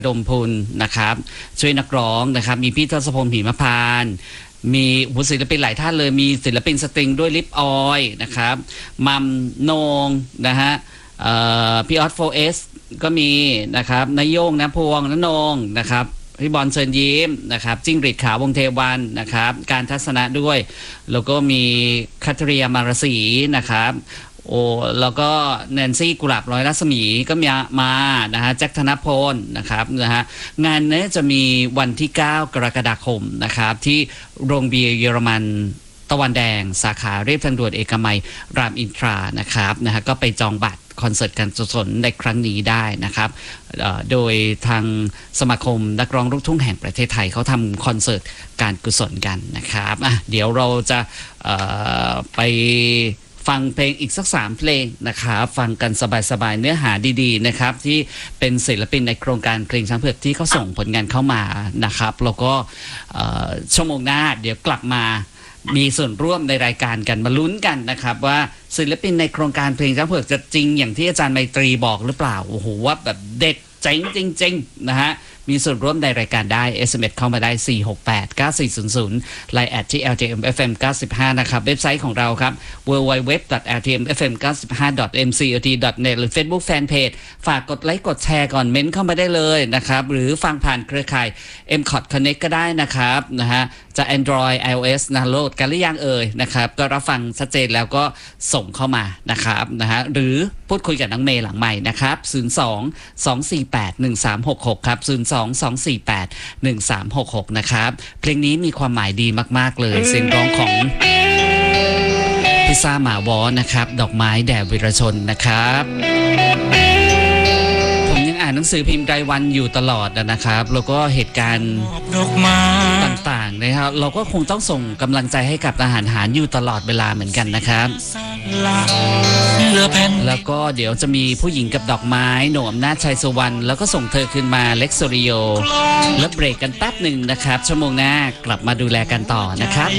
ดมพลนะครับช่วยนักร้องนะครับมีพี่ทศพลหิมพานต์มีศิลปินหลายท่านเลยมีศิลปินสตริงด้วยลิปออยนะครับมัมโนงนะฮะพี่ออส 4S ก็มีนะครับนายโยงนะพวงนนงนะครับพี่บอลเชิญยิ้มนะครับจิ้งหรีดขาววงเทวันนะครับการทัศนะด้วยแล้วก็มีคัตเรียมารศรีนะครับโอ้แล้วก็แนนซี่กุหลาบร้อยรัศมีก็มานะฮะแจ็คธนพลนะครับนะฮะงานนี้จะมีวันที่9กรกฎาคมนะครับที่โรงเบียร์เยอรมันตะวันแดงสาขาเรียบทางด่วนเอกมัยรามอินทรานะครับนะฮะก็ไปจองบัตรคอนเสิร์ตการกุศลในครั้งนี้ได้นะครับโดยทางสมาคมนักร้องลูกทุ่งแห่งประเทศไทยเขาทำคอนเสิร์ตการกุศลกันนะครับเดี๋ยวเราจะไปฟังเพลงอีกสัก3เพลงนะครับฟังกันสบายๆเนื้อหาดีๆนะครับที่เป็นศิลปินในโครงการเพลงช้างเผือกที่เขาส่งผลงานเข้ามานะครับแล้วก็ชั่วโมงหน้าเดี๋ยวกลับมามีส่วนร่วมในรายการกันมาลุ้นกันนะครับว่าศิลปินในโครงการเพลงช้างเผือกจะจริงอย่างที่อาจารย์ไมตรีบอกหรือเปล่าโอ้โหว่าแบบเด็ดเจ๋งจริงๆนะฮะมีส่วนร่วมในรายการได้ SMS เข้ามาได้4689400 Line ที่ @LTMFM 95นะครับเว็บไซต์ของเราครับ www.ltmfm95.mcot.net หรือ Facebook Fanpage ฝากกดไลค์กดแชร์ก่อนเม้นเข้ามาได้เลยนะครับหรือฟังผ่านเครือข่าย MCOT Connect ก็ได้นะครับนะฮะจะ Android iOS นะโหลดกันหรือยังนะครับก็รับฟังชัดเจนแล้วก็ส่งเข้ามานะครับนะฮะหรือพูดคุยกับน้องเมย์หลังใหม่นะครับ02-248-1366ครับ02-248-1366นะครับเพลงนี้มีความหมายดีมากๆเลยเสียงร้องของพิซ่าหมาวอนะครับดอกไม้แด่วีรชนนะครับผมยังอ่านหนังสือพิมพ์รายวันอยู่ตลอดนะครับแล้วก็เหตุการณ์ต่างๆนะครับเราก็คงต้องส่งกำลังใจให้กับทหารหารอยู่ตลอดเวลาเหมือนกันนะครับแล้วก็เดี๋ยวจะมีผู้หญิงกับดอกไม้โหน่งอำนาจชัยสุวรรณแล้วก็ส่งเธอขึ้นมาเล็กโซริโอแล้วเบรกกันแป๊บหนึ่งนะครับชั่วโมงหน้ากลับมาดูแลกันต่อนะครับ